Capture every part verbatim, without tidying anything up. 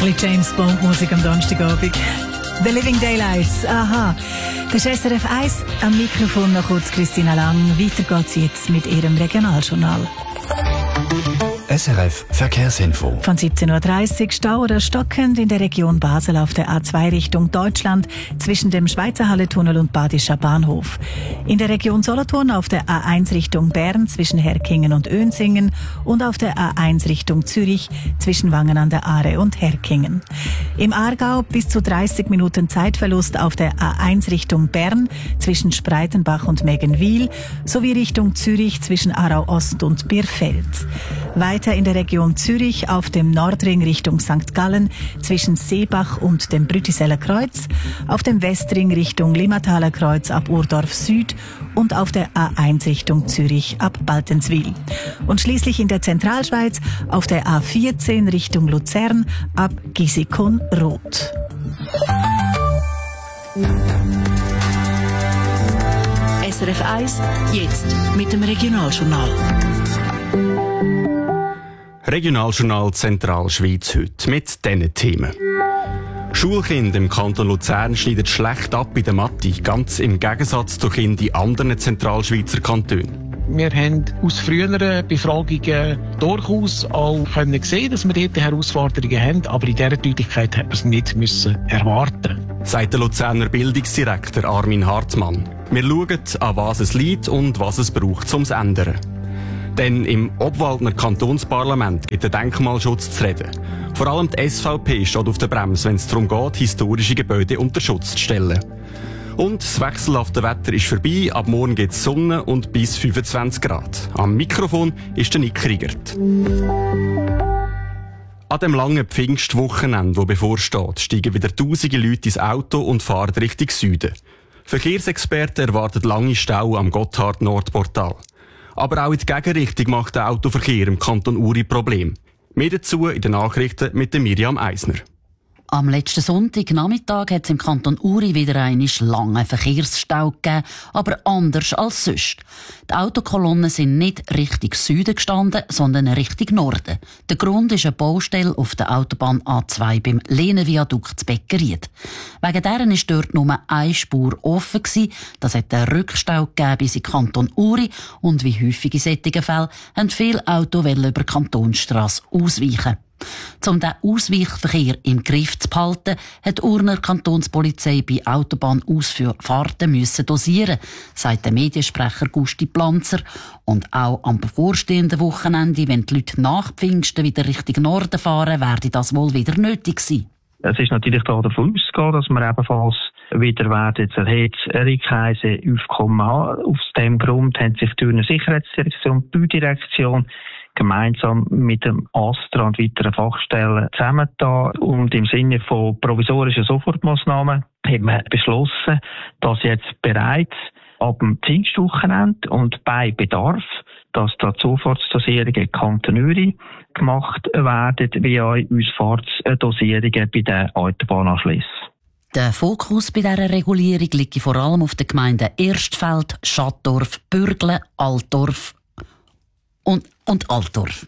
bisschen James Bond Musik am Donnerstagabend. The Living Daylights, aha. Das ist S R F eins, am Mikrofon noch kurz Christina Lang. Weiter geht's jetzt mit ihrem Regionaljournal. S R F Verkehrsinfo. Von siebzehn Uhr dreißig Stau oder stockend in der Region Basel auf der A zwei Richtung Deutschland zwischen dem Schweizer Halletunnel und Badischer Bahnhof. In der Region Solothurn auf der A eins Richtung Bern zwischen Herkingen und Önsingen und auf der A eins Richtung Zürich zwischen Wangen an der Aare und Herkingen. Im Aargau bis zu dreißig Minuten Zeitverlust auf der A eins Richtung Bern zwischen Spreitenbach und Meggenwil sowie Richtung Zürich zwischen Aarau Ost und Birfeld. Weiter in der Region Zürich auf dem Nordring Richtung Sankt Gallen zwischen Seebach und dem Brütiseller Kreuz, auf dem Westring Richtung Limmataler Kreuz ab Urdorf Süd und auf der A eins Richtung Zürich ab Baltenswil. Und schließlich in der Zentralschweiz auf der A vierzehn Richtung Luzern ab Gisikon-Roth. S R F eins, jetzt mit dem Regionaljournal. Regionaljournal Zentralschweiz heute mit diesen Themen. Schulkinder im Kanton Luzern schneiden schlecht ab bei der Mathe, ganz im Gegensatz zu Kindern in anderen Zentralschweizer Kantonen. Wir haben aus früheren Befragungen durchaus auch können sehen, dass wir dort Herausforderungen haben, aber in dieser Deutlichkeit hat man es nicht müssen erwarten. Sagt der Luzerner Bildungsdirektor Armin Hartmann. Wir schauen, an was es liegt und was es braucht, um es zu ändern. Denn im Obwaldner Kantonsparlament gibt der Denkmalschutz zu reden. Vor allem die S V P steht auf der Bremse, wenn es darum geht, historische Gebäude unter Schutz zu stellen. Und das wechselhafte Wetter ist vorbei, ab morgen gibt es Sonne und bis fünfundzwanzig Grad. Am Mikrofon ist der Nick Riegert. An dem langen Pfingstwochenende, das bevorsteht, steigen wieder tausende Leute ins Auto und fahren Richtung Süden. Verkehrsexperten erwarten lange Stau am Gotthard-Nordportal. Aber auch in die Gegenrichtung macht der Autoverkehr im Kanton Uri Problem. Mehr dazu in den Nachrichten mit der Miriam Eisner. Am letzten Sonntagnachmittag hat es im Kanton Uri wieder einen langen Verkehrsstau gegeben, aber anders als sonst. Die Autokolonnen sind nicht Richtung Süden gestanden, sondern Richtung Norden. Der Grund ist eine Baustelle auf der Autobahn A zwei beim Lehnenviadukt zu Beckeried. Wegen deren ist dort nur eine Spur offen gewesen. Das hat einen Rückstau gegeben bis in den Kanton Uri und wie häufig in solchen Fällen haben viele Autos über die Kantonsstrasse ausweichen. Um den Ausweichverkehr im Griff zu behalten, hat die Urner Kantonspolizei bei Autobahnausfahrten müssen dosieren, sagt der Mediensprecher Gusti Planzer. Und auch am bevorstehenden Wochenende, wenn die Leute nach Pfingsten wieder Richtung Norden fahren, werde das wohl wieder nötig sein. Es ist natürlich da davon auszugehen, dass wir ebenfalls wieder werden erhöhte Rückreise aufkommen haben. Aus diesem Grund haben sich die Urner Sicherheitsdirektion und die Baudirektion gemeinsam mit dem ASTRA und weiteren Fachstellen zusammengetan und im Sinne von provisorischen Sofortmaßnahmen hat man beschlossen, dass jetzt bereits ab dem Pfingstwochenende und bei Bedarf, dass da Zufahrtsdosierungen in Kanton Uri gemacht werden, wie auch Ausfahrtsdosierungen bei den Autobahnanschlüssen. Der Fokus bei dieser Regulierung liegt vor allem auf den Gemeinden Erstfeld, Schattdorf, Bürgle, Altdorf und, und Altdorf.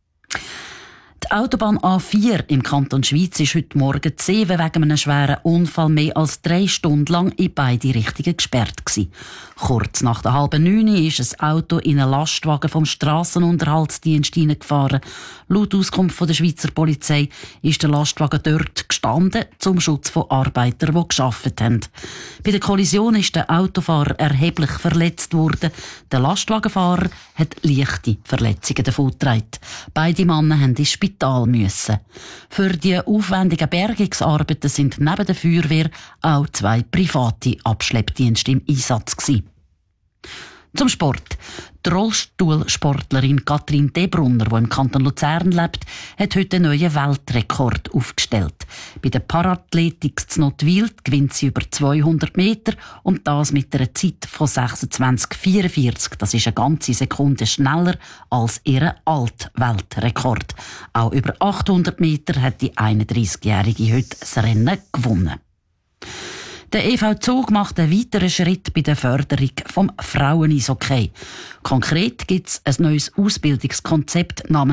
Die Autobahn A vier im Kanton Schwyz ist heute Morgen Zeven wegen einem schweren Unfall mehr als drei Stunden lang in beide Richtungen gesperrt gewesen. Kurz nach der halben neun ist ein Auto in einen Lastwagen vom Strassenunterhaltsdienst hineingefahren. Laut Auskunft von der Schweizer Polizei ist der Lastwagen dort gestanden zum Schutz von Arbeitern, die gearbeitet haben. Bei der Kollision ist der Autofahrer erheblich verletzt worden. Der Lastwagenfahrer hat leichte Verletzungen davongetragen. Beide Männer haben ins Spital müssen. Für die aufwendigen Bergungsarbeiten sind neben der Feuerwehr auch zwei private Abschleppdienste im Einsatz gewesen. Zum Sport. Die Rollstuhlsportlerin Katrin Debrunner, die im Kanton Luzern lebt, hat heute einen neuen Weltrekord aufgestellt. Bei der Parathletik zu Notwil gewinnt sie über zweihundert Meter und das mit einer Zeit von sechsundzwanzig Komma vierundvierzig. Das ist eine ganze Sekunde schneller als ihr Altweltrekord. Auch über achthundert Meter hat die einunddreißigjährige heute das Rennen gewonnen. Der E V Zug macht einen weiteren Schritt bei der Förderung vom Frauen-Eishockey. Konkret gibt es ein neues Ausbildungskonzept namens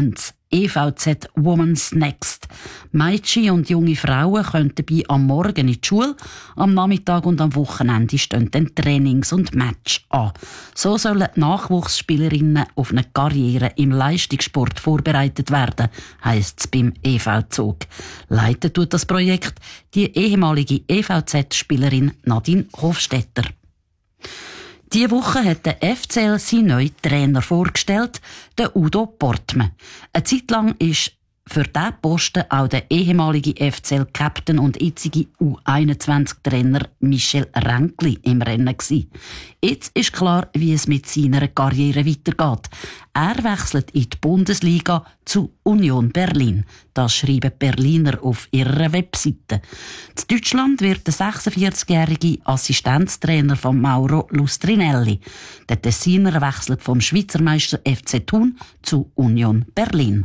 E V Z Women's Next. Mädchen und junge Frauen können dabei am Morgen in die Schule, am Nachmittag und am Wochenende stehen dann Trainings und Match an. So sollen die Nachwuchsspielerinnen auf eine Karriere im Leistungssport vorbereitet werden, heisst es beim E V Zug. Leitet tut das Projekt die ehemalige E V Z-Spielerin Nadine Hofstetter. Diese Woche hat der F C L seinen neuen Trainer vorgestellt, den Udo Portmann. Eine Zeit lang ist für diesen Posten auch der ehemalige F C L-Captain und jetzige U einundzwanzig-Trainer Michel Ränkli im Rennen gewesen. Jetzt ist klar, wie es mit seiner Karriere weitergeht. Er wechselt in die Bundesliga zu Union Berlin. Das schreiben die Berliner auf ihrer Webseite. In Deutschland wird der sechsundvierzigjährige Assistenztrainer von Mauro Lustrinelli. Der Tessiner wechselt vom Schweizer Meister F C Thun zu Union Berlin.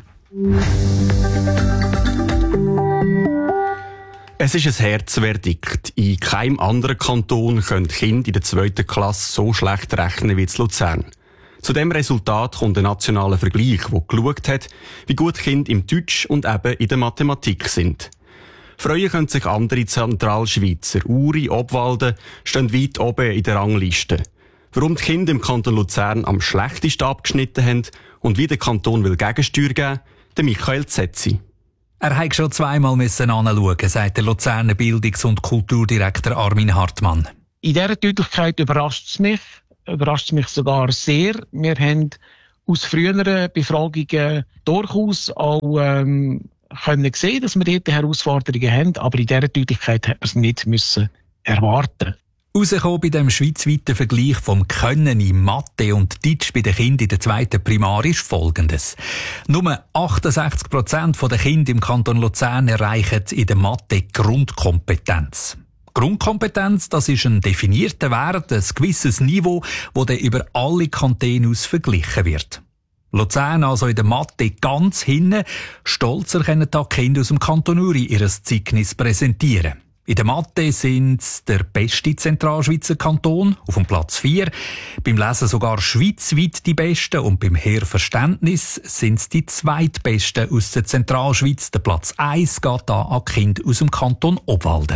Es ist ein Herzverdikt. In keinem anderen Kanton können Kinder in der zweiten Klasse so schlecht rechnen wie in Luzern. Zu dem Resultat kommt ein nationaler Vergleich, der geschaut hat, wie gut Kinder im Deutsch und eben in der Mathematik sind. Freuen können sich andere Zentralschweizer. Uri, Obwalden stehen weit oben in der Rangliste. Warum die Kinder im Kanton Luzern am schlechtesten abgeschnitten haben und wie der Kanton will Gegensteuer geben, der Michael Zetzi. Er musste schon zweimal anschauen, sagt der Luzerner Bildungs- und Kulturdirektor Armin Hartmann. In dieser Deutlichkeit überrascht es mich, überrascht es mich sogar sehr. Wir haben aus früheren Befragungen durchaus auch ähm, können sehen, dass wir dort Herausforderungen haben, aber in dieser Deutlichkeit hat man es nicht müssen erwarten. Rausgekommen bei dem schweizweiten Vergleich vom Können in Mathe und Deutsch bei den Kindern in der zweiten Primar ist Folgendes. Nur achtundsechzig Prozent der Kinder im Kanton Luzern erreichen in der Mathe Grundkompetenz. Grundkompetenz, das ist ein definierter Wert, ein gewisses Niveau, das dann über alle Kantone aus verglichen wird. Luzern also in der Mathe ganz hinten. Stolzer können die Kinder aus dem Kanton Uri ihr Zeugnis präsentieren. In der Mathe sind sie der beste Zentralschweizer Kanton, auf dem Platz vier. Beim Lesen sogar schweizweit die Besten und beim Hörverständnis sind es die zweitbesten aus der Zentralschweiz. Der Platz eins geht da an Kinder aus dem Kanton Obwalden.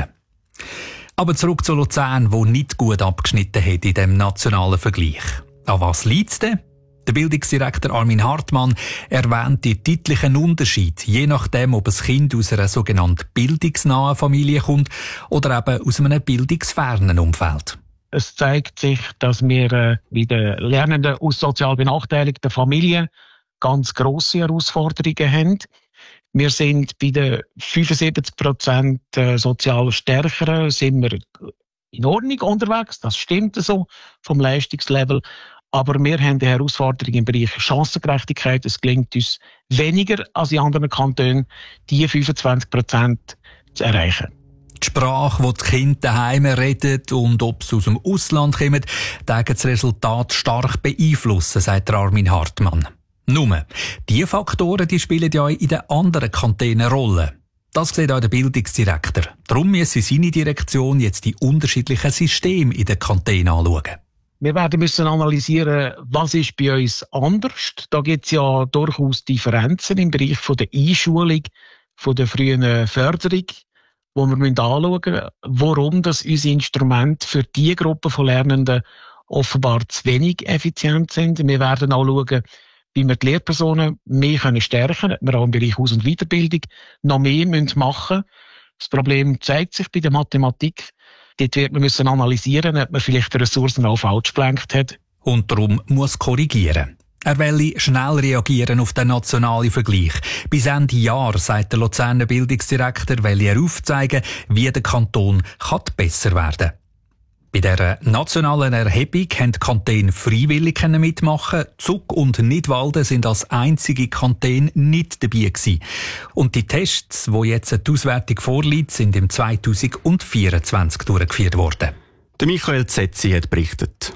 Aber zurück zu Luzern, wo nicht gut abgeschnitten hat in dem nationalen Vergleich. An was liegt es denn? Der Bildungsdirektor Armin Hartmann erwähnt die deutlichen Unterschiede, je nachdem, ob ein Kind aus einer sogenannten bildungsnahen Familie kommt oder eben aus einem bildungsfernen Umfeld. Es zeigt sich, dass wir äh, bei den Lernenden aus sozial benachteiligten Familien ganz grosse Herausforderungen haben. Wir sind bei den fünfundsiebzig Prozent sozial Stärkeren sind wir in Ordnung unterwegs, das stimmt so vom Leistungslevel. Aber wir haben die Herausforderung im Bereich Chancengerechtigkeit. Es gelingt uns weniger als in anderen Kantonen, die fünfundzwanzig Prozent zu erreichen. Die Sprache, die die Kinder daheim reden und ob sie aus dem Ausland kommen, tragen das Resultat stark beeinflussen, sagt Armin Hartmann. Nur, diese Faktoren die spielen ja in den anderen Kantonen eine Rolle. Das sieht auch der Bildungsdirektor. Darum müsse seine Direktion jetzt die unterschiedlichen Systeme in den Kantonen anschauen. Wir werden müssen analysieren, was ist bei uns anders. Da gibt es ja durchaus Differenzen im Bereich von der Einschulung, von der frühen Förderung, wo wir anschauen müssen, warum das unsere Instrumente für diese Gruppe von Lernenden offenbar zu wenig effizient sind. Wir werden auch schauen, wie wir die Lehrpersonen mehr stärken können, dass wir auch im Bereich Aus- und Weiterbildung noch mehr machen müssen. Das Problem zeigt sich bei der Mathematik. Dort wird man müssen analysieren, ob man vielleicht die Ressourcen auch falsch gelenkt hat. Und darum muss korrigieren. Er will schnell reagieren auf den nationalen Vergleich. Bis Ende Jahr, sagt der Luzerner Bildungsdirektor, will er aufzeigen, wie der Kanton kann besser werden kann. Bei dieser nationalen Erhebung haben die Kantone freiwillig mitmachen. Zug und Nidwalden sind als einzige Kantone nicht dabei gewesen. Und die Tests, wo jetzt die Auswertung vorliegt, sind im zweitausendvierundzwanzig durchgeführt worden. Der Michael Zetzi hat berichtet.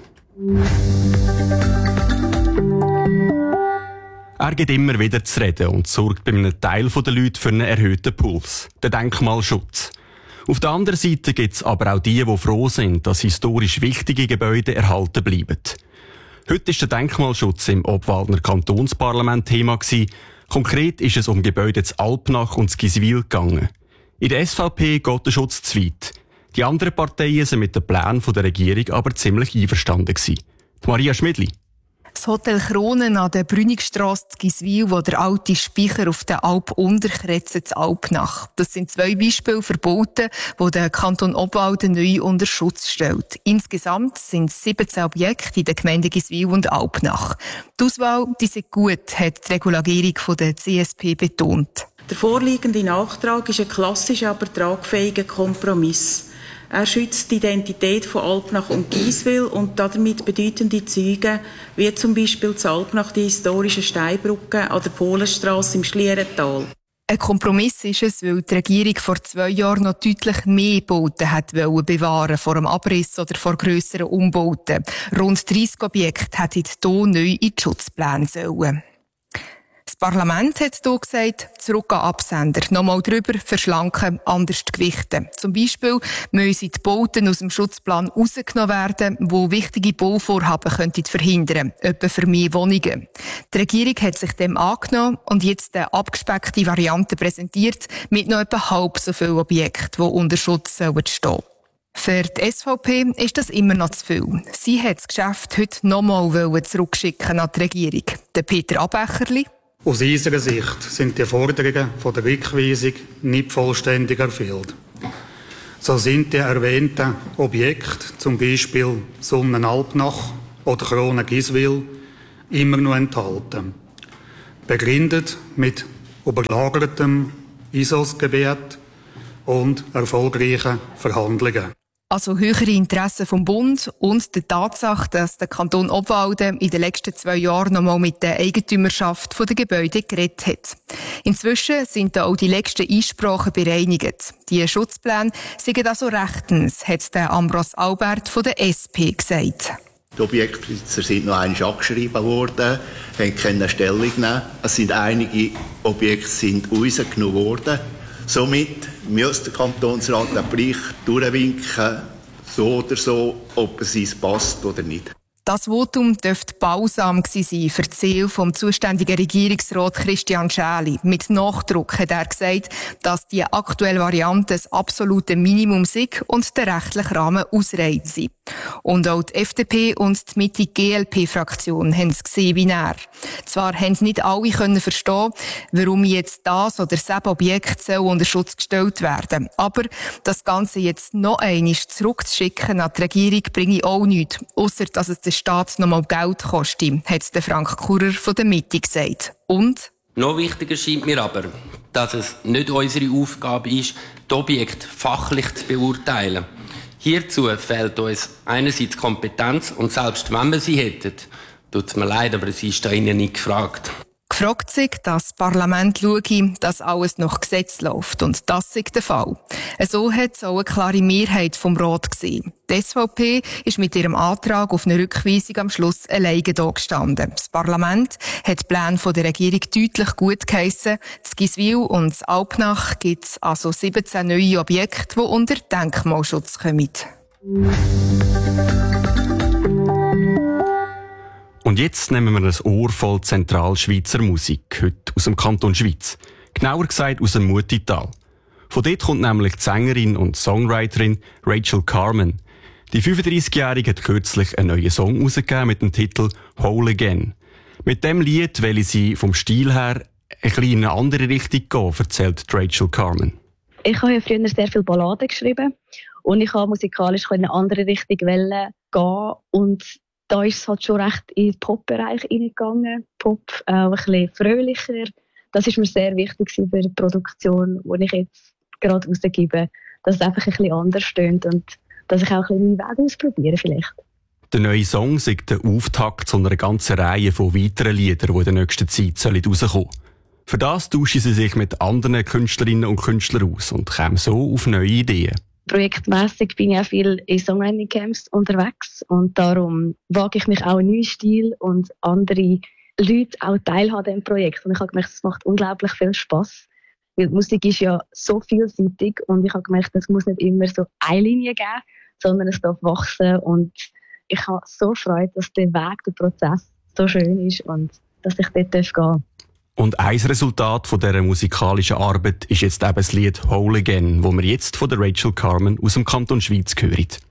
Er geht immer wieder zu reden und sorgt bei einem Teil der Leute für einen erhöhten Puls, den Denkmalschutz. Auf der anderen Seite gibt es aber auch die, die froh sind, dass historisch wichtige Gebäude erhalten bleiben. Heute war der Denkmalschutz im Obwaldner Kantonsparlament Thema, Konkret ist es um Gebäude zu Alpnach und zu Giswil gegangen. In der S V P geht der Schutz zu weit. Die anderen Parteien sind mit den Plänen der Regierung aber ziemlich einverstanden gewesen. Maria Schmidli. Das Hotel Kronen an der Brünigstrasse zu Giswil, wo der alte Speicher auf der Alp Unterkretze zu Alpnach. Das sind zwei Beispiele für Bauten, die der Kanton Obwalden neu unter Schutz stellt. Insgesamt sind es siebzehn Objekte in den Gemeinden Giswil und Alpnach. Die Auswahl, die ist gut, hat die Regulierung der C S P betont. Der vorliegende Nachtrag ist ein klassischer, aber tragfähiger Kompromiss. Er schützt die Identität von Alpnach und Giswil und damit bedeutende Züge, wie zum Beispiel zu Alpnach die historische Steinbrücke an der Polenstrasse im Schlierental. Ein Kompromiss ist es, weil die Regierung vor zwei Jahren noch deutlich mehr Bauten hat wollen bewahren vor dem Abriss oder vor grösseren Umbauten. Rund dreissig Objekte hätten hier neu in die Schutzpläne sollen. Das Parlament hat hier gesagt, zurück an Absender. Nochmal drüber verschlanken, anders gewichten. Zum Beispiel müssen die Bauten aus dem Schutzplan rausgenommen werden, die wichtige Bauvorhaben könnten verhindern, etwa für mehr Wohnungen. Die Regierung hat sich dem angenommen und jetzt eine abgespeckte Variante präsentiert, mit noch etwa halb so vielen Objekten, die unter Schutz stehen sollen. Für die S V P ist das immer noch zu viel. Sie hat das Geschäft heute nochmal zurückschicken an die Regierung. Der Peter Abecherli. Aus unserer Sicht sind die Forderungen von der Rückweisung nicht vollständig erfüllt. So sind die erwähnten Objekte, zum Beispiel Sonnenalpnach oder Kronen Giswil, immer noch enthalten. Begründet mit überlagertem I S O S-Gebiet und erfolgreichen Verhandlungen. Also höhere Interessen vom Bund und die Tatsache, dass der Kanton Obwalden in den letzten zwei Jahren nochmal mit der Eigentümerschaft der Gebäude geredet hat. Inzwischen sind da auch die letzten Einsprachen bereinigt. Die Schutzpläne sind also rechtens, hat der Ambros Albert von der S P gesagt. Die Objektbesitzer sind noch einmal angeschrieben worden, haben keine Stellung genommen. Es sind einige Objekte sind rausgenommen worden. Somit muss der Kantonsrat den Bericht durchwinken, so oder so, ob es uns passt oder nicht. Das Votum dürfte bausam gewesen sein für das Ziel vom zuständigen Regierungsrat Christian Schäli. Mit Nachdruck hat er gesagt, dass die aktuelle Variante das absolute Minimum sei und der rechtliche Rahmen ausreichend sei. Und auch die F D P und die Mitte-G L P-Fraktion haben es gesehen wie er. Zwar haben nicht alle können verstehen, warum jetzt das oder das Objekt soll unter Schutz gestellt werden. Aber das Ganze jetzt noch einmal zurückzuschicken an die Regierung bringe auch nichts, ausser dass es den Staat noch mal Geld kostet, hat der Frank Kurer von der Mitte gesagt. Und? Noch wichtiger scheint mir aber, dass es nicht unsere Aufgabe ist, das Objekt fachlich zu beurteilen. Hierzu fehlt uns einerseits Kompetenz und selbst wenn wir sie hätten, tut es mir leid, aber es ist da innen nicht gefragt. Gefragt sich, dass das Parlament schaue, dass alles nach Gesetz läuft. Und das ist der Fall. So hat es auch eine klare Mehrheit vom Rat gesehen. Die S V P ist mit ihrem Antrag auf eine Rückweisung am Schluss alleine da gestanden. Das Parlament hat die Pläne der Regierung deutlich gut geheissen. In Giswil und in Alpnach gibt es also siebzehn neue Objekte, die unter Denkmalschutz kommen. Und jetzt nehmen wir ein Ohr voll Zentralschweizer Musik, heute aus dem Kanton Schweiz. Genauer gesagt aus dem Mutital. Von dort kommt nämlich die Sängerin und Songwriterin Rachel Carman. Die fünfunddreißigjährige hat kürzlich einen neuen Song herausgegeben mit dem Titel Whole Again. Mit dem Lied will sie vom Stil her ein bisschen in eine andere Richtung gehen, erzählt Rachel Carman. Ich habe ja früher sehr viele Balladen geschrieben und ich habe musikalisch in eine andere Richtung gehen und da ist es halt schon recht in den Pop-Bereich hineingegangen. Pop, äh, ein bisschen fröhlicher. Das ist mir sehr wichtig für die Produktion, die ich jetzt gerade rausgebe. Dass es einfach ein bisschen anders stöhnt und dass ich auch ein bisschen meinen Weg ausprobiere vielleicht. Der neue Song ist der Auftakt zu einer ganzen Reihe von weiteren Liedern, die in der nächsten Zeit rauskommen sollen. Für das tauschen sie sich mit anderen Künstlerinnen und Künstlern aus und kommen so auf neue Ideen. Projektmässig bin ich auch viel in Songwriting-Camps unterwegs und darum wage ich mich auch in neuen Stil und andere Leute auch teilhaben im Projekt. Und ich habe gemerkt, es macht unglaublich viel Spass. Weil die Musik ist ja so vielseitig und ich habe gemerkt, es muss nicht immer so eine Linie geben, sondern es darf wachsen und ich habe so Freude, dass der Weg, der Prozess so schön ist und dass ich dort gehen darf. Und ein Resultat von dieser musikalischen Arbeit ist jetzt eben das Lied «Whole Again», das wir jetzt von der Rachel Carman aus dem Kanton Schwyz hören.